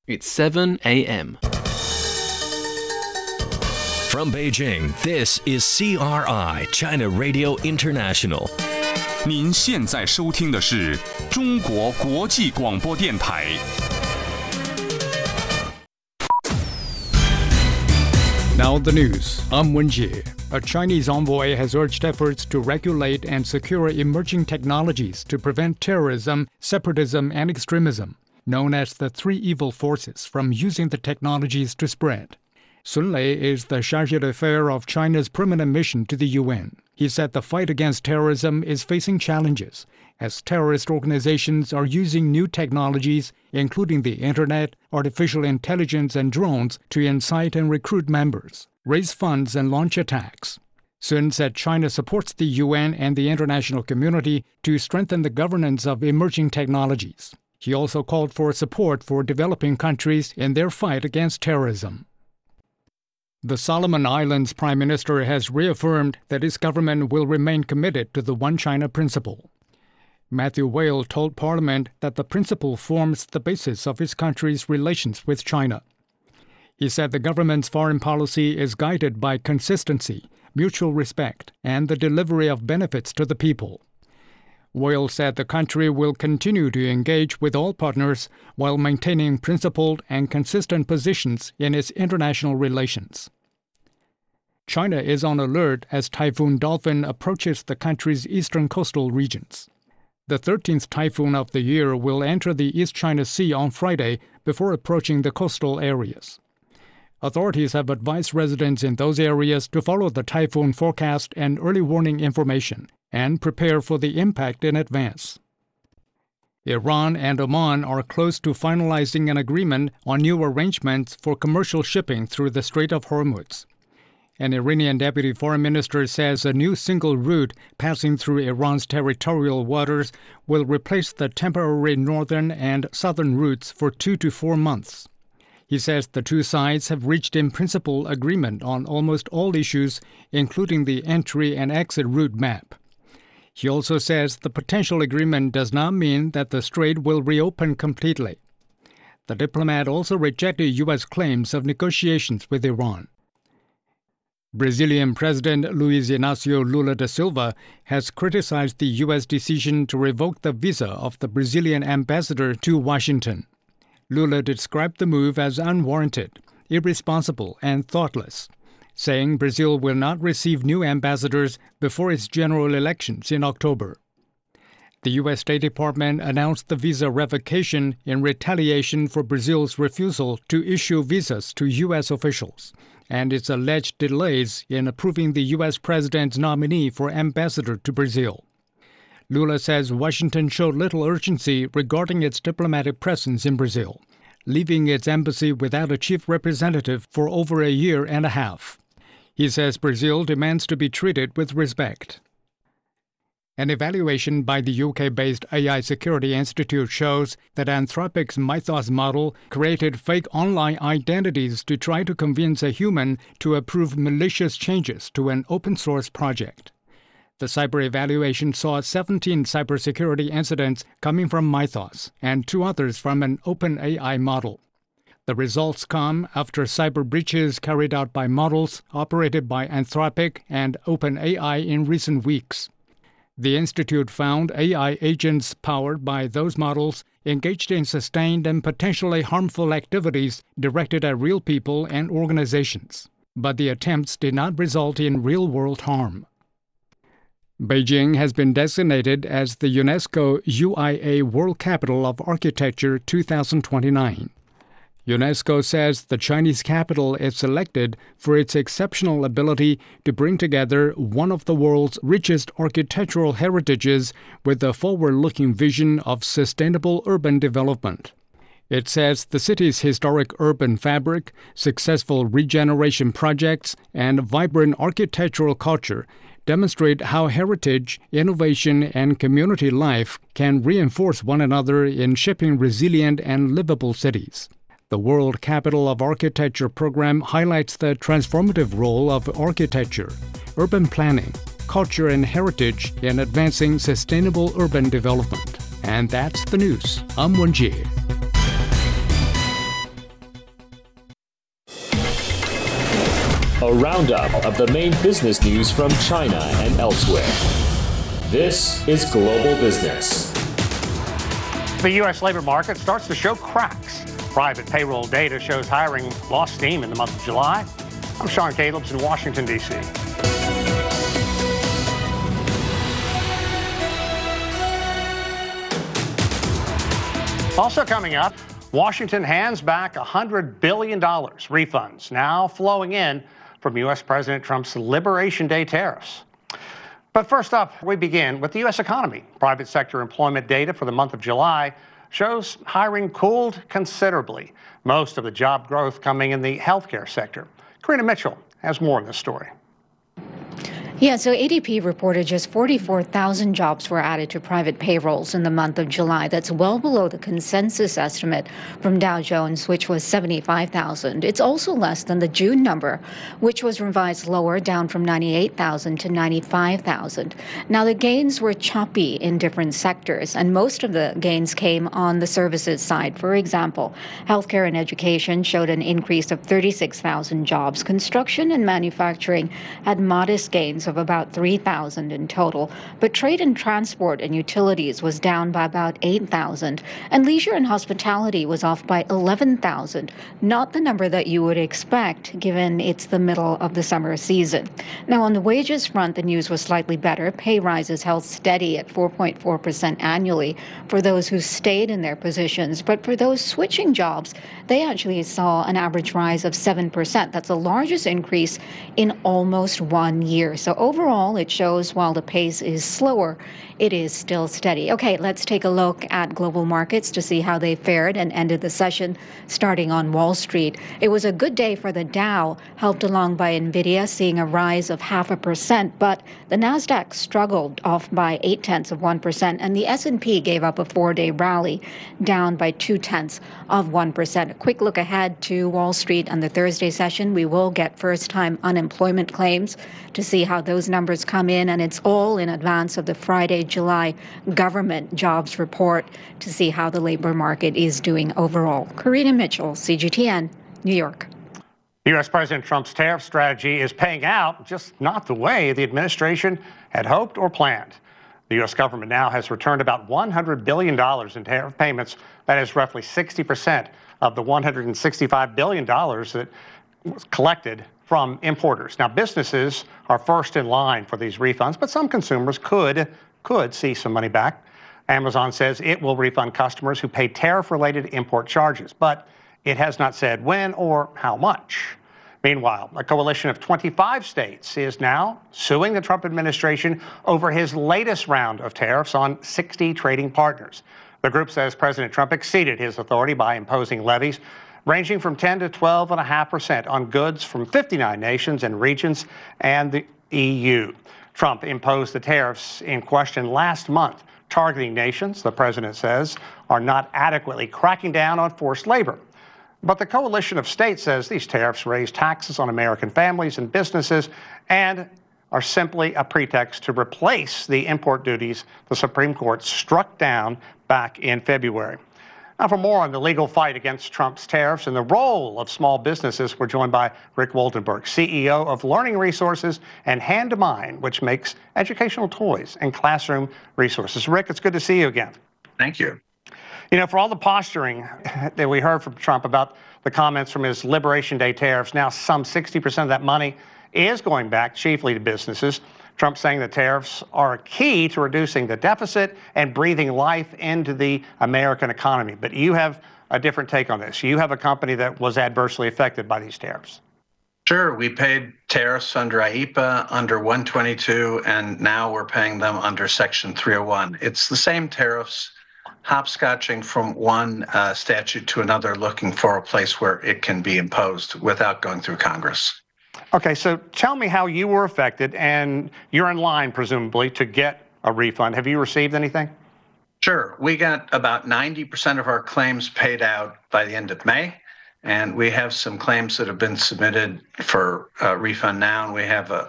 It's 7 a.m. From Beijing, this is CRI, China Radio International. 您现在收听的是中国国际广播电台。 Now the news. I'm Wen Jie. A Chinese envoy has urged efforts to regulate and secure emerging technologies to prevent terrorism, separatism, and extremism, known as the three evil forces, from using the technologies to spread. Sun Lei is the chargé d'affaires of China's permanent mission to the UN. He said the fight against terrorism is facing challenges, as terrorist organizations are using new technologies, including the Internet, artificial intelligence, and drones, to incite and recruit members, raise funds, and launch attacks. Sun said China supports the UN and the international community to strengthen the governance of emerging technologies. He also called for support for developing countries in their fight against terrorism. The Solomon Islands Prime Minister has reaffirmed that his government will remain committed to the One China principle. Matthew Whale told Parliament that the principle forms the basis of his country's relations with China. He said the government's foreign policy is guided by consistency, mutual respect, and the delivery of benefits to the people. Whale said the country will continue to engage with all partners while maintaining principled and consistent positions in its international relations. China is on alert as Typhoon Dolphin approaches the country's eastern coastal regions. The 13th typhoon of the year will enter the East China Sea on Friday before approaching the coastal areas. Authorities have advised residents in those areas to follow the typhoon forecast and early warning information and prepare for the impact in advance. Iran and Oman are close to finalizing an agreement on new arrangements for commercial shipping through the Strait of Hormuz. An Iranian deputy foreign minister says a new single route passing through Iran's territorial waters will replace the temporary northern and southern routes for 2 to 4 months. He says the two sides have reached in principle agreement on almost all issues, including the entry and exit route map. He also says the potential agreement does not mean that the strait will reopen completely. The diplomat also rejected U.S. claims of negotiations with Iran. Brazilian President Luiz Inácio Lula da Silva has criticized the U.S. decision to revoke the visa of the Brazilian ambassador to Washington. Lula described the move as unwarranted, irresponsible, and thoughtless, saying Brazil will not receive new ambassadors before its general elections in October. The U.S. State Department announced the visa revocation in retaliation for Brazil's refusal to issue visas to U.S. officials and its alleged delays in approving the U.S. president's nominee for ambassador to Brazil. Lula says Washington showed little urgency regarding its diplomatic presence in Brazil, leaving its embassy without a chief representative for over a year and a half. He says Brazil demands to be treated with respect. An evaluation by the UK-based AI Security Institute shows that Anthropic's Mythos model created fake online identities to try to convince a human to approve malicious changes to an open-source project. The cyber evaluation saw 17 cybersecurity incidents coming from Mythos and 2 others from an OpenAI model. The results come after cyber breaches carried out by models operated by Anthropic and OpenAI in recent weeks. The institute found AI agents powered by those models engaged in sustained and potentially harmful activities directed at real people and organizations, but the attempts did not result in real-world harm. Beijing has been designated as the UNESCO UIA World Capital of Architecture 2029. UNESCO says the Chinese capital is selected for its exceptional ability to bring together one of the world's richest architectural heritages with a forward-looking vision of sustainable urban development. It says the city's historic urban fabric, successful regeneration projects, and vibrant architectural culture demonstrate how heritage, innovation, and community life can reinforce one another in shaping resilient and livable cities. The World Capital of Architecture program highlights the transformative role of architecture, urban planning, culture, and heritage in advancing sustainable urban development. And that's the news. I'm Wen Jie. a roundup of the main business news from China and elsewhere. This is Global Business. The U.S. labor market starts to show cracks. Private payroll data shows hiring lost steam in the month of July. I'm Sean Calebs in Washington, D.C. Also coming up, Washington hands back $100 billion refunds now flowing in from U.S. President Trump's Liberation Day tariffs. But first up, we begin with the U.S. economy. Private sector employment data for the month of July shows hiring cooled considerably. Most of the job growth coming in the healthcare sector. Karina Mitchell has more in this story. Yeah, so ADP reported just 44,000 jobs were added to private payrolls in the month of July. That's well below the consensus estimate from Dow Jones, which was 75,000. It's also less than the June number, which was revised lower, down from 98,000 to 95,000. Now, the gains were choppy in different sectors, and most of the gains came on the services side. For example, healthcare and education showed an increase of 36,000 jobs. Construction and manufacturing had modest gains of about 3,000 in total, but trade and transport and utilities was down by about 8,000, and leisure and hospitality was off by 11,000, not the number that you would expect given it's the middle of the summer season. Now, on the wages front, the news was slightly better. Pay rises held steady at 4.4% annually for those who stayed in their positions, but for those switching jobs, they actually saw an average rise of 7%. That's the largest increase in almost 1 year. So overall, it shows while the pace is slower, it is still steady. Okay, let's take a look at global markets to see how they fared and ended the session, starting on Wall Street. It was a good day for the Dow, helped along by NVIDIA, seeing a rise of 0.5%, but the Nasdaq struggled, off by 0.8%, and the S&P gave up a 4-day rally, down by 0.2%. A quick look ahead to Wall Street on the Thursday session. We will get first-time unemployment claims to see how those numbers come in, and it's all in advance of the Friday, July government jobs report to see how the labor market is doing overall. Karina Mitchell, CGTN, New York. U.S. President Trump's tariff strategy is paying out, just not the way the administration had hoped or planned. The U.S. government now has returned about $100 billion in tariff payments. That is roughly 60% of the $165 billion that was collected from importers. Now, businesses are first in line for these refunds, but some consumers could see some money back. Amazon says it will refund customers who pay tariff-related import charges, but it has not said when or how much. Meanwhile, a coalition of 25 states is now suing the Trump administration over his latest round of tariffs on 60 trading partners. The group says President Trump exceeded his authority by imposing levies ranging from 10 to 12.5% on goods from 59 nations and regions and the EU. Trump imposed the tariffs in question last month, targeting nations, the president says, are not adequately cracking down on forced labor. But the coalition of states says these tariffs raise taxes on American families and businesses and are simply a pretext to replace the import duties the Supreme Court struck down back in February. Now, for more on the legal fight against Trump's tariffs and the role of small businesses, we're joined by Rick Woldenberg, CEO of Learning Resources and Hand to Mind, which makes educational toys and classroom resources. Rick, it's good to see you again. Thank you. You know, for all the posturing that we heard from Trump about the comments from his Liberation Day tariffs, now some 60% of that money is going back chiefly to businesses. Trump saying the tariffs are key to reducing the deficit and breathing life into the American economy. But you have a different take on this. You have a company that was adversely affected by these tariffs. Sure. We paid tariffs under IEEPA, under 122, and now we're paying them under Section 301. It's the same tariffs, hopscotching from one statute to another, looking for a place where it can be imposed without going through Congress. Okay, so tell me how you were affected, and you're in line, presumably, to get a refund. Have you received anything? Sure. We got about 90% of our claims paid out by the end of May, and we have some claims that have been submitted for refund now, and we have